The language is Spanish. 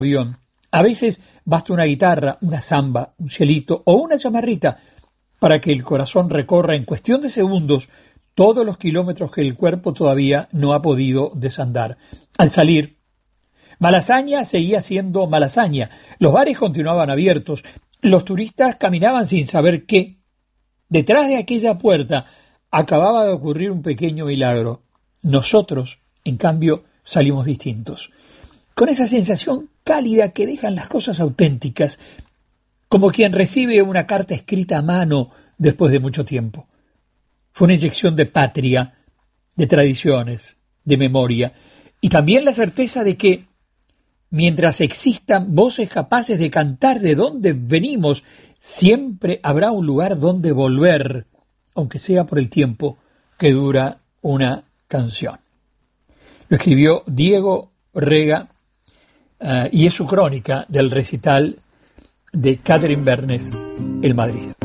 avión. A veces basta una guitarra, una samba, un cielito o una chamarrita para que el corazón recorra en cuestión de segundos todos los kilómetros que el cuerpo todavía no ha podido desandar. Al salir, Malasaña seguía siendo Malasaña. Los bares continuaban abiertos. Los turistas caminaban sin saber qué. Detrás de aquella puerta acababa de ocurrir un pequeño milagro. Nosotros, en cambio, salimos distintos. Con esa sensación cálida que dejan las cosas auténticas, como quien recibe una carta escrita a mano después de mucho tiempo. Fue una inyección de patria, de tradiciones, de memoria, y también la certeza de que, mientras existan voces capaces de cantar de dónde venimos, siempre habrá un lugar donde volver, aunque sea por el tiempo que dura una canción. Lo escribió Diego Rega y es su crónica del recital de Catherine Bernes, El Madrid.